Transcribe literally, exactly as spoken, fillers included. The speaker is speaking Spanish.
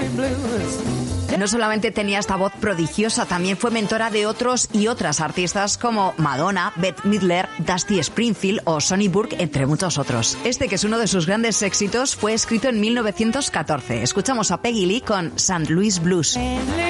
No solamente tenía esta voz prodigiosa, también fue mentora de otros y otras artistas como Madonna, Bette Midler, Dusty Springfield o Sonny Burke, entre muchos otros. Este, que es uno de sus grandes éxitos, fue escrito en mil novecientos catorce. Escuchamos a Peggy Lee con Saint Louis Blues.